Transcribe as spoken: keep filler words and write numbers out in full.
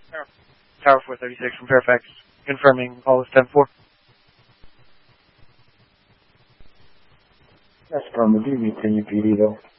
Tower four thirty-six from Fairfax, confirming all is ten four. That's from the D V, can you P D though?